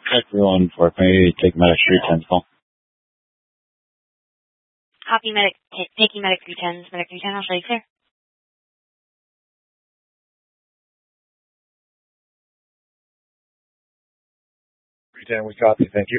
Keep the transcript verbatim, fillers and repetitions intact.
Everyone for me, take medic three ten call. Copy medic, t- taking medic three ten, medic three ten, I'll show you clear. three ten, we copy, thank you.